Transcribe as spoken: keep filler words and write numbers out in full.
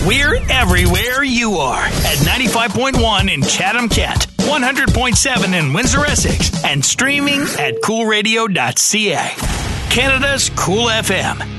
We're everywhere you are at ninety-five point one in Chatham-Kent, one hundred point seven in Windsor-Essex, and streaming at cool radio dot c a. Canada's Cool F M.